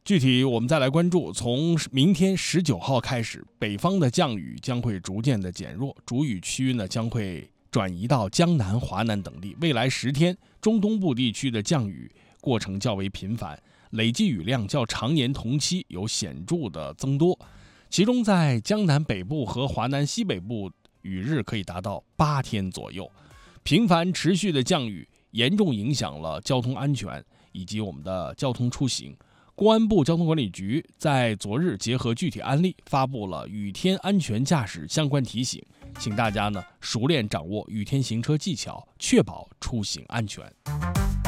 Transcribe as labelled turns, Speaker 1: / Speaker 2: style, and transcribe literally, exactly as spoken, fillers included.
Speaker 1: 具体我们再来关注，从明天十九号开始，北方的降雨将会逐渐的减弱，主雨区呢将会转移到江南、华南等地。未来十天，中东部地区的降雨过程较为频繁，累计雨量较常年同期有显著的增多。其中在江南北部和华南西北部，雨日可以达到八天左右。频繁持续的降雨严重影响了交通安全以及我们的交通出行。公安部交通管理局在昨日结合具体案例，发布了雨天安全驾驶相关提醒，请大家呢熟练掌握雨天行车技巧，确保出行安全。